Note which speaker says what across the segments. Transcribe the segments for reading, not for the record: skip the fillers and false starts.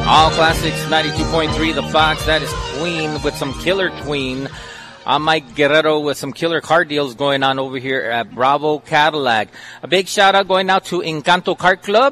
Speaker 1: All Classics 92.3 The Fox. That is Queen with some Killer Queen. I'm Mike Guerrero with some killer car deals going on over here at Bravo Cadillac. A big shout out going out to Encanto Kart Club.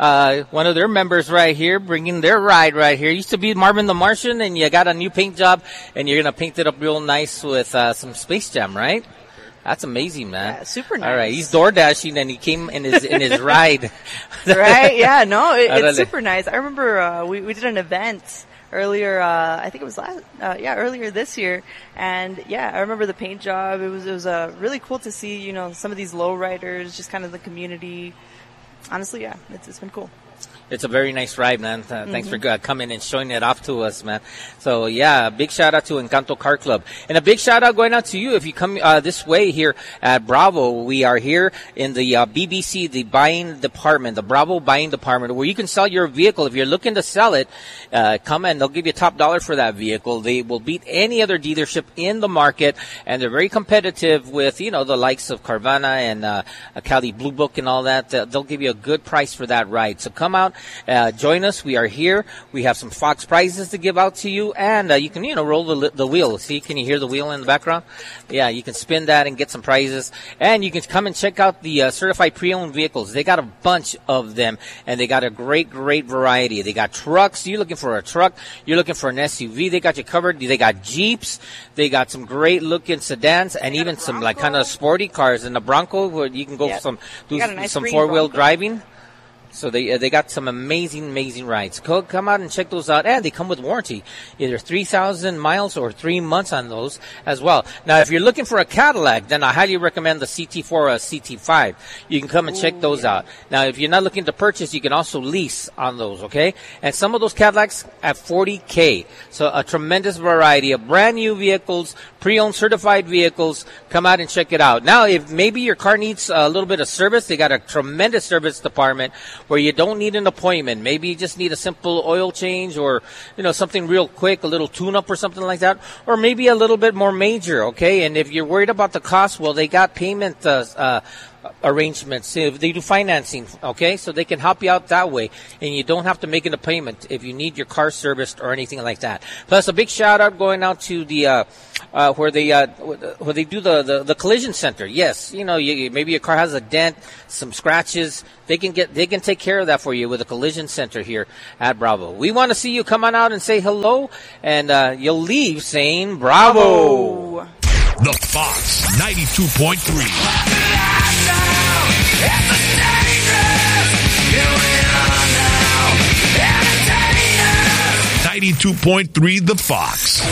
Speaker 1: One of their members right here bringing their ride right here. Used to be Marvin the Martian, and you got a new paint job, and you're going to paint it up real nice with some Space Jam, right? That's amazing, man.
Speaker 2: Yeah, super nice.
Speaker 1: All right, he's door dashing and he came in his ride.
Speaker 2: Right? Yeah, no, it's super nice. I remember we did an event earlier. I think it was earlier this year, and yeah, I remember the paint job. It was really cool to see, you know, some of these lowriders, just kind of the community. Honestly, yeah, it's been cool.
Speaker 1: It's a very nice ride, man. Thanks for coming and showing it off to us, man. So, yeah, a big shout out to Encanto Car Club. And a big shout out going out to you if you come this way here at Bravo. We are here in the BBC, the buying department, the Bravo buying department, where you can sell your vehicle. If you're looking to sell it, come and they'll give you top dollar for that vehicle. They will beat any other dealership in the market, and they're very competitive with, you know, the likes of Carvana and Cali Blue Book and all that. They'll give you a good price for that ride. So come out. Join us. We are here. We have some Fox prizes to give out to you, and you can, you know, roll the wheel. See, can you hear the wheel in the background? Yeah, you can spin that and get some prizes, and you can come and check out the certified pre-owned vehicles. They got a bunch of them, and they got a great variety. They got trucks. You're looking for a truck. You're looking for an SUV. They got you covered. They got Jeeps. They got some great looking sedans, and even some like kind of sporty cars. And the Bronco, where you can go do some four-wheel driving. So they got some amazing rides. Come out and check those out. And they come with warranty, either 3,000 miles or 3 months on those as well. Now, if you're looking for a Cadillac, then I highly recommend the CT4 or CT5. You can come and check those out. Now, if you're not looking to purchase, you can also lease on those, okay? And some of those Cadillacs at $40K. So a tremendous variety of brand new vehicles, pre-owned certified vehicles. Come out and check it out. Now, if maybe your car needs a little bit of service, they got a tremendous service department where you don't need an appointment. Maybe you just need a simple oil change, or, you know, something real quick, a little tune-up or something like that, or maybe a little bit more major, okay? And if you're worried about the cost, well, they got payment arrangements. If they do financing, okay? So they can help you out that way, and you don't have to make an appointment if you need your car serviced or anything like that. Plus, a big shout-out going out to the where they do the collision center. Yes, you know, maybe your car has a dent, some scratches. They can take care of that for you with a collision center here at Bravo. We want to see you come on out and say hello, and you'll leave saying Bravo.
Speaker 3: The Fox 92.3. 92.3 The Fox.